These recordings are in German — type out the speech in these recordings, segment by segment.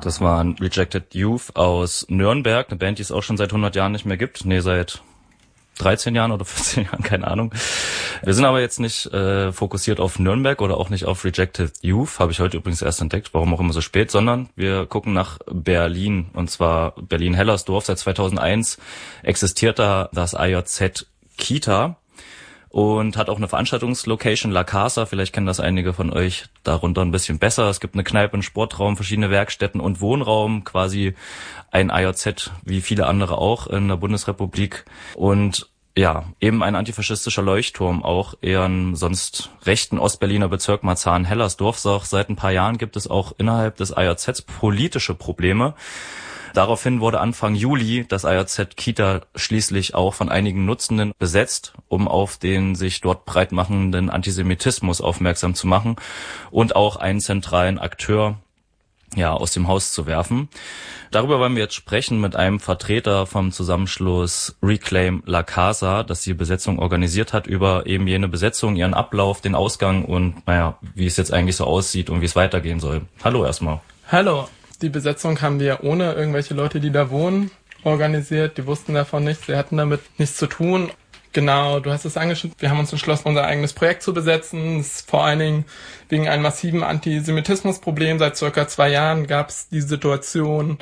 Das waren Rejected Youth aus Nürnberg, eine Band, die es auch schon seit 100 Jahren nicht mehr gibt. Nee, seit 13 Jahren oder 14 Jahren, keine Ahnung. Wir sind aber jetzt nicht fokussiert auf Nürnberg oder auch nicht auf Rejected Youth, habe ich heute übrigens erst entdeckt, warum auch immer so spät, sondern wir gucken nach Berlin, und zwar Berlin-Hellersdorf. Seit 2001 existiert da das AJZ Kita und hat auch eine Veranstaltungslocation, La Casa, vielleicht kennen das einige von euch darunter ein bisschen besser. Es gibt eine Kneipe, einen Sportraum, verschiedene Werkstätten und Wohnraum, quasi ein AJZ wie viele andere auch in der Bundesrepublik. Und ja, eben ein antifaschistischer Leuchtturm auch, eher im sonst rechten Ostberliner Bezirk Marzahn-Hellersdorf. Seit ein paar Jahren gibt es auch innerhalb des AJZs politische Probleme. Daraufhin wurde Anfang Juli das AJZ Kita schließlich auch von einigen Nutzenden besetzt, um auf den sich dort breitmachenden Antisemitismus aufmerksam zu machen und auch einen zentralen Akteur aus dem Haus zu werfen. Darüber wollen wir jetzt sprechen mit einem Vertreter vom Zusammenschluss Reclaim La Casa, das die Besetzung organisiert hat, über eben jene Besetzung, ihren Ablauf, den Ausgang und wie es jetzt eigentlich so aussieht und wie es weitergehen soll. Hallo erstmal. Hallo. Die Besetzung haben wir ohne irgendwelche Leute, die da wohnen, organisiert. Die wussten davon nichts, sie hatten damit nichts zu tun. Genau, du hast es angeschnitten. Wir haben uns entschlossen, unser eigenes Projekt zu besetzen. Das ist vor allen Dingen wegen einem massiven Antisemitismusproblem. Seit circa 2 Jahren gab es die Situation,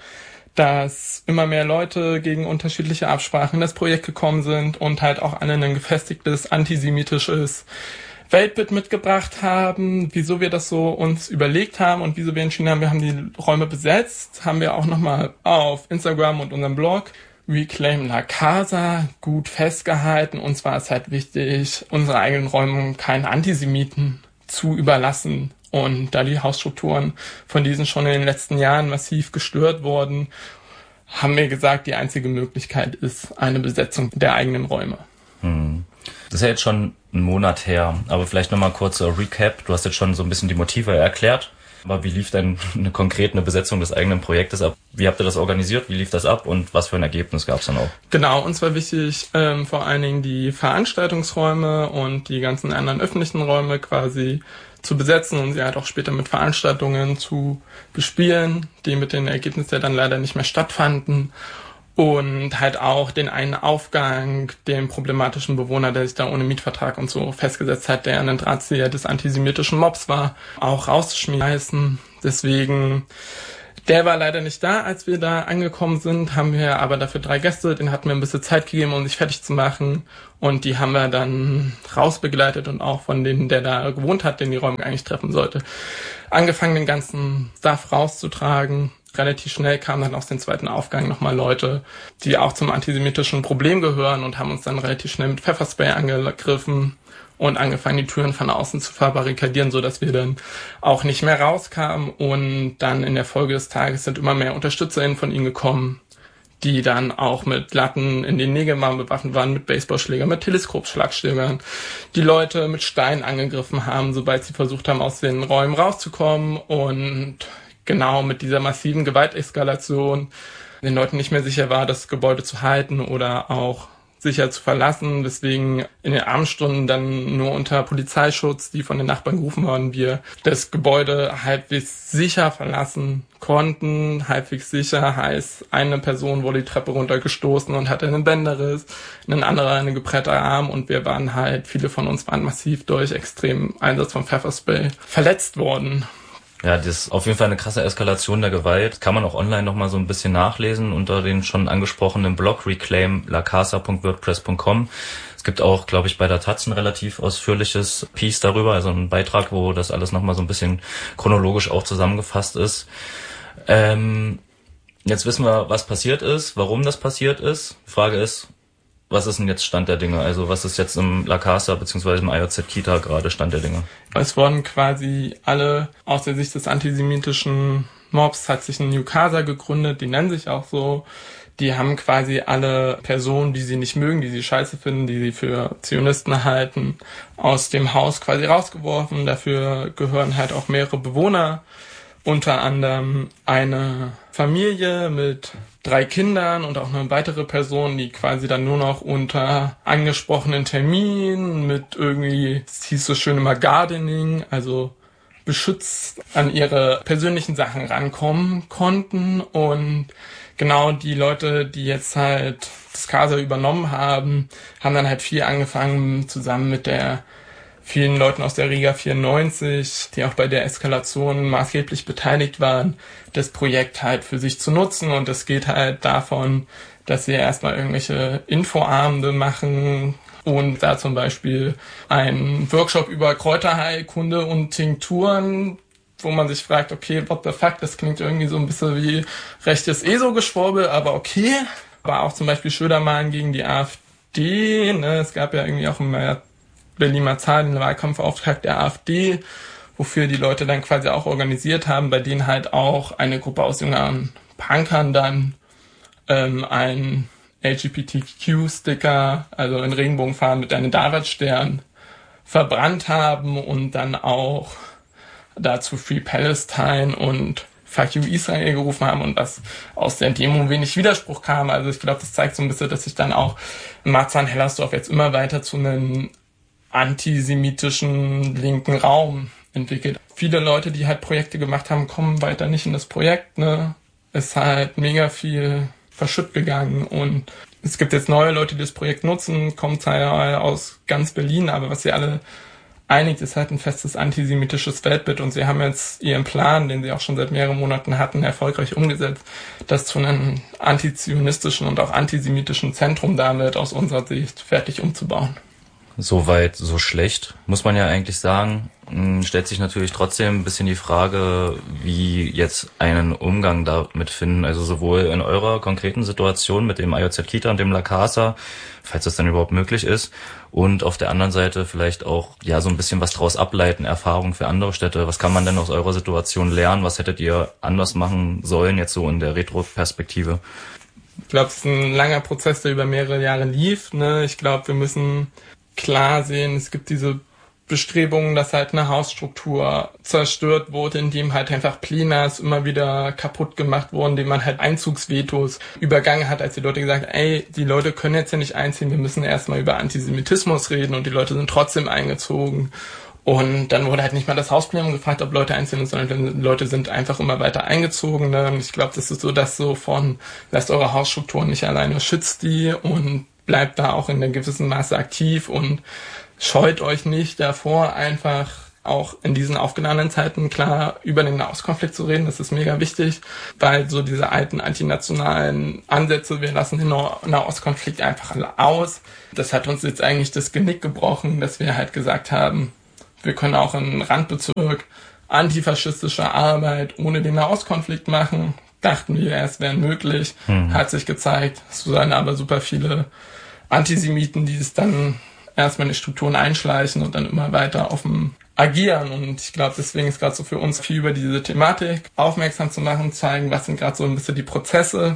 dass immer mehr Leute gegen unterschiedliche Absprachen in das Projekt gekommen sind und halt auch alle ein gefestigtes antisemitisches Weltbild mitgebracht haben. Wieso wir das so uns überlegt haben und wieso wir entschieden haben, wir haben die Räume besetzt, haben wir auch nochmal auf Instagram und unserem Blog Reclaim La Casa gut festgehalten. Uns war es halt wichtig, unsere eigenen Räume keinen Antisemiten zu überlassen. Und da die Hausstrukturen von diesen schon in den letzten Jahren massiv gestört wurden, haben wir gesagt, die einzige Möglichkeit ist eine Besetzung der eigenen Räume. Das ist ja jetzt schon einen Monat her, aber vielleicht nochmal kurzer Recap. Du hast jetzt schon so ein bisschen die Motive erklärt, aber wie lief denn eine Besetzung des eigenen Projektes ab? Wie habt ihr das organisiert? Wie lief das ab und was für ein Ergebnis gab es dann auch? Genau, uns war wichtig, vor allen Dingen die Veranstaltungsräume und die ganzen anderen öffentlichen Räume quasi zu besetzen und sie halt auch später mit Veranstaltungen zu bespielen, die mit den Ergebnissen ja dann leider nicht mehr stattfanden. Und halt auch den einen Aufgang, den problematischen Bewohner, der sich da ohne Mietvertrag und so festgesetzt hat, der ein Drahtzieher des antisemitischen Mobs war, auch rauszuschmeißen. Deswegen, der war leider nicht da, als wir da angekommen sind, haben wir aber dafür 3 Gäste, denen hatten wir ein bisschen Zeit gegeben, um sich fertig zu machen. Und die haben wir dann rausbegleitet und auch von denen, der da gewohnt hat, den die Räume eigentlich treffen sollte, angefangen, den ganzen Stuff rauszutragen. Relativ schnell kamen dann aus dem zweiten Aufgang nochmal Leute, die auch zum antisemitischen Problem gehören und haben uns dann relativ schnell mit Pfefferspray angegriffen und angefangen, die Türen von außen zu verbarrikadieren, sodass wir dann auch nicht mehr rauskamen. Und dann in der Folge des Tages sind immer mehr UnterstützerInnen von ihnen gekommen, die dann auch mit Latten in den Nägeln bewaffnet waren, mit Baseballschlägern, mit Teleskopschlagstückern, die Leute mit Steinen angegriffen haben, sobald sie versucht haben, aus den Räumen rauszukommen. Und genau mit dieser massiven Gewalteskalation den Leuten nicht mehr sicher war, das Gebäude zu halten oder auch sicher zu verlassen, weswegen in den Abendstunden dann nur unter Polizeischutz, die von den Nachbarn gerufen wurden, wir das Gebäude halbwegs sicher verlassen konnten. Halbwegs sicher heißt, eine Person wurde die Treppe runtergestoßen und hatte einen Bänderriss, ein anderer eine geprellte Arm und viele von uns waren massiv durch extremen Einsatz von Pfefferspray verletzt worden. Ja, das ist auf jeden Fall eine krasse Eskalation der Gewalt. Kann man auch online nochmal so ein bisschen nachlesen unter den schon angesprochenen Blog reclaimlacasa.wordpress.com. Es gibt auch, glaube ich, bei der Taz ein relativ ausführliches Piece darüber, also ein Beitrag, wo das alles nochmal so ein bisschen chronologisch auch zusammengefasst ist. Jetzt wissen wir, was passiert ist, warum das passiert ist. Die Frage ist, was ist denn jetzt Stand der Dinge? Also was ist jetzt im La Casa bzw. im AJZ Kita gerade Stand der Dinge? Es wurden quasi alle aus der Sicht des antisemitischen Mobs, hat sich ein New Casa gegründet, die nennen sich auch so. Die haben quasi alle Personen, die sie nicht mögen, die sie scheiße finden, die sie für Zionisten halten, aus dem Haus quasi rausgeworfen. Dafür gehören halt auch mehrere Bewohner, unter anderem eine Familie mit 3 Kindern und auch eine weitere Person, die quasi dann nur noch unter angesprochenen Terminen mit irgendwie, es hieß so schön immer Gardening, also beschützt an ihre persönlichen Sachen rankommen konnten. Und genau die Leute, die jetzt halt das Casa übernommen haben dann halt viel angefangen, zusammen mit vielen Leuten aus der Riga 94, die auch bei der Eskalation maßgeblich beteiligt waren, das Projekt halt für sich zu nutzen. Und es geht halt davon, dass sie erstmal irgendwelche Infoabende machen und da zum Beispiel einen Workshop über Kräuterheilkunde und Tinkturen, wo man sich fragt, okay, what the fuck, das klingt irgendwie so ein bisschen wie rechtes ESO-Geschwurbel, aber okay. Aber auch zum Beispiel Schödermahn gegen die AfD, ne? Es gab ja irgendwie auch im Berliner Zahl den Wahlkampfauftrag der AfD, wofür die Leute dann quasi auch organisiert haben, bei denen halt auch eine Gruppe aus jüngeren Punkern dann ein LGBTQ-Sticker, also in Regenbogenfarben mit einem Davidstern, verbrannt haben und dann auch dazu Free Palestine und Fuck you Israel gerufen haben und was aus der Demo wenig Widerspruch kam. Also ich glaube, das zeigt so ein bisschen, dass sich dann auch Marzahn-Hellersdorf jetzt immer weiter zu einem antisemitischen linken Raum entwickelt. Viele Leute, die halt Projekte gemacht haben, kommen weiter nicht in das Projekt, ne? Ist halt mega viel verschütt gegangen und es gibt jetzt neue Leute, die das Projekt nutzen, kommen zwar aus ganz Berlin, aber was sie alle einigt, ist halt ein festes antisemitisches Weltbild und sie haben jetzt ihren Plan, den sie auch schon seit mehreren Monaten hatten, erfolgreich umgesetzt, das zu einem antizionistischen und auch antisemitischen Zentrum damit aus unserer Sicht fertig umzubauen. Soweit, so schlecht, muss man ja eigentlich sagen. Stellt sich natürlich trotzdem ein bisschen die Frage, wie jetzt einen Umgang damit finden, also sowohl in eurer konkreten Situation mit dem IOZ Kita und dem La Casa, falls das dann überhaupt möglich ist, und auf der anderen Seite vielleicht auch ja so ein bisschen was draus ableiten, Erfahrungen für andere Städte. Was kann man denn aus eurer Situation lernen? Was hättet ihr anders machen sollen jetzt so in der Retro-Perspektive? Ich glaube, es ist ein langer Prozess, der über mehrere Jahre lief, ne? Ich glaube, wir müssen klar sehen, es gibt diese Bestrebungen, dass halt eine Hausstruktur zerstört wurde, indem halt einfach Plenas immer wieder kaputt gemacht wurden, indem man halt Einzugsvetos übergangen hat, als die Leute gesagt haben, ey, die Leute können jetzt ja nicht einziehen, wir müssen erstmal über Antisemitismus reden und die Leute sind trotzdem eingezogen. Und dann wurde halt nicht mal das Hausplenum gefragt, ob Leute einziehen, sondern die Leute sind einfach immer weiter eingezogen. Und ich glaube, das ist so das so von, lasst eure Hausstrukturen nicht alleine, schützt die und bleibt da auch in einem gewissen Maße aktiv und scheut euch nicht davor, einfach auch in diesen aufgeladenen Zeiten klar über den Nahostkonflikt zu reden. Das ist mega wichtig, weil so diese alten antinationalen Ansätze, wir lassen den Nahostkonflikt einfach alle aus. Das hat uns jetzt eigentlich das Genick gebrochen, dass wir halt gesagt haben, wir können auch in Randbezirk antifaschistische Arbeit ohne den Nahostkonflikt machen. Dachten wir, es wäre möglich. Hat sich gezeigt. Es waren aber super viele Antisemiten, die es dann erstmal in die Strukturen einschleichen und dann immer weiter offen agieren. Und ich glaube, deswegen ist gerade so für uns viel über diese Thematik aufmerksam zu machen, zeigen, was sind gerade so ein bisschen die Prozesse.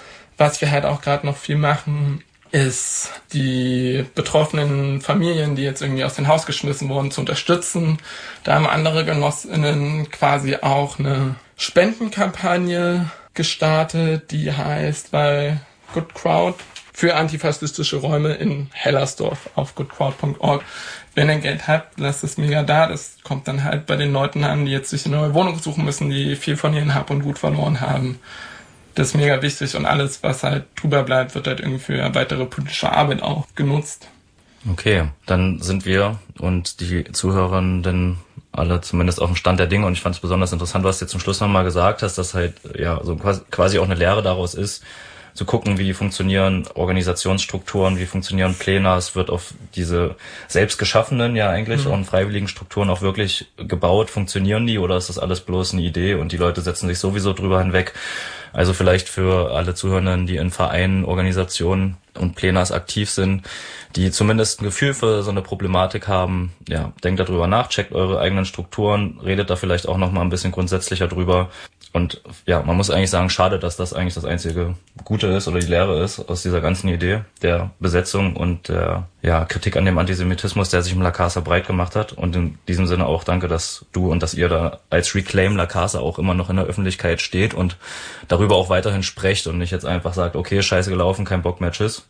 Was wir halt auch gerade noch viel machen, ist die betroffenen Familien, die jetzt irgendwie aus dem Haus geschmissen wurden, zu unterstützen. Da haben andere GenossInnen quasi auch eine Spendenkampagne gestartet, die heißt bei Good Crowd für antifaschistische Räume in Hellersdorf auf goodcrowd.org. Wenn ihr Geld habt, lasst es mega da. Das kommt dann halt bei den Leuten an, die jetzt sich eine neue Wohnung suchen müssen, die viel von ihren Hab und Gut verloren haben. Das ist mega wichtig und alles, was halt drüber bleibt, wird halt irgendwie für weitere politische Arbeit auch genutzt. Okay, dann sind wir und die Zuhörenden alle zumindest auf dem Stand der Dinge und ich fand es besonders interessant, was du jetzt zum Schluss nochmal gesagt hast, dass halt ja so quasi auch eine Lehre daraus ist, zu gucken, wie funktionieren Organisationsstrukturen, wie funktionieren Pläne. Es wird auf diese selbst geschaffenen, ja eigentlich auch in freiwilligen Strukturen auch wirklich gebaut. Funktionieren die oder ist das alles bloß eine Idee und die Leute setzen sich sowieso drüber hinweg? Also vielleicht für alle Zuhörenden, die in Vereinen, Organisationen und Plenas aktiv sind, die zumindest ein Gefühl für so eine Problematik haben, ja, denkt darüber nach, checkt eure eigenen Strukturen, redet da vielleicht auch noch mal ein bisschen grundsätzlicher drüber. Und ja, man muss eigentlich sagen, schade, dass das eigentlich das einzige Gute ist oder die Lehre ist aus dieser ganzen Idee der Besetzung und der Kritik an dem Antisemitismus, der sich im La Casa breit gemacht hat. Und in diesem Sinne auch danke, dass du und dass ihr da als Reclaim La Casa auch immer noch in der Öffentlichkeit steht und darüber auch weiterhin sprecht und nicht jetzt einfach sagt, okay, scheiße gelaufen, kein Bock mehr, tschüss.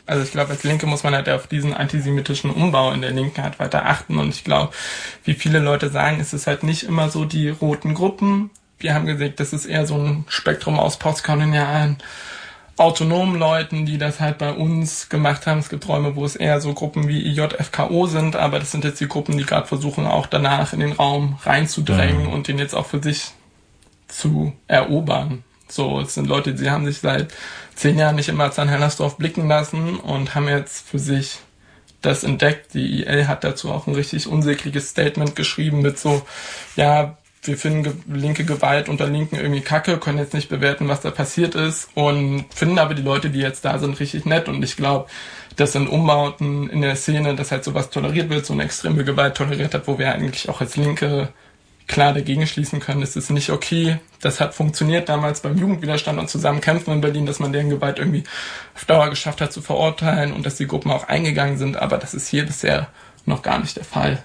Also ich glaube, als Linke muss man halt auf diesen antisemitischen Umbau in der Linken halt weiter achten. Und ich glaube, wie viele Leute sagen, ist es halt nicht immer so die roten Gruppen. Wir haben gesagt, das ist eher so ein Spektrum aus postkolonialen, autonomen Leuten, die das halt bei uns gemacht haben. Es gibt Räume, wo es eher so Gruppen wie IJFKO sind, aber das sind jetzt die Gruppen, die gerade versuchen, auch danach in den Raum reinzudrängen und den jetzt auch für sich zu erobern. So, es sind Leute, die haben sich seit 10 Jahren nicht immer als Hellersdorf blicken lassen und haben jetzt für sich das entdeckt. Die IL hat dazu auch ein richtig unsägliches Statement geschrieben mit so, ja, wir finden linke Gewalt unter Linken irgendwie kacke, können jetzt nicht bewerten, was da passiert ist und finden aber die Leute, die jetzt da sind, richtig nett. Und ich glaube, dass in Umbauten in der Szene, dass halt sowas toleriert wird, so eine extreme Gewalt toleriert hat, wo wir eigentlich auch als Linke klar dagegen schließen können, ist es nicht okay. Das hat funktioniert damals beim Jugendwiderstand und Zusammenkämpfen in Berlin, dass man deren Gewalt irgendwie auf Dauer geschafft hat zu verurteilen und dass die Gruppen auch eingegangen sind, aber das ist hier bisher noch gar nicht der Fall.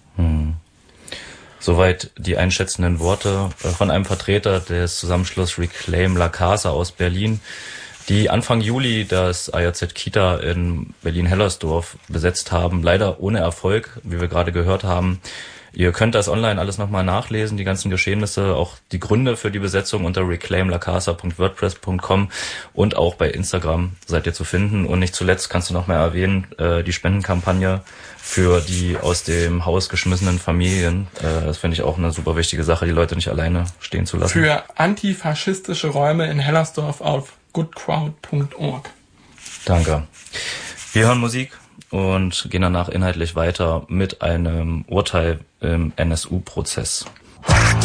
Soweit die einschätzenden Worte von einem Vertreter des Zusammenschlusses Reclaim La Casa aus Berlin, die Anfang Juli das AJZ Kita in Berlin-Hellersdorf besetzt haben. Leider ohne Erfolg, wie wir gerade gehört haben. Ihr könnt das online alles nochmal nachlesen, die ganzen Geschehnisse, auch die Gründe für die Besetzung unter reclaimlacasa.wordpress.com und auch bei Instagram seid ihr zu finden. Und nicht zuletzt kannst du noch mal erwähnen, die Spendenkampagne für die aus dem Haus geschmissenen Familien. Das finde ich auch eine super wichtige Sache, die Leute nicht alleine stehen zu lassen. Für antifaschistische Räume in Hellersdorf auf goodcrowd.org. Danke. Wir hören Musik und gehen danach inhaltlich weiter mit einem Urteil im NSU-Prozess.